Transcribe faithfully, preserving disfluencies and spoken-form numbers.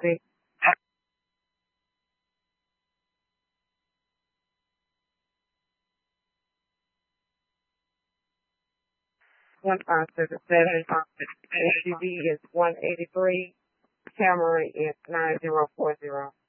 six. One five seven seven. S U V is one eighty three. Camry is nine zero four zero.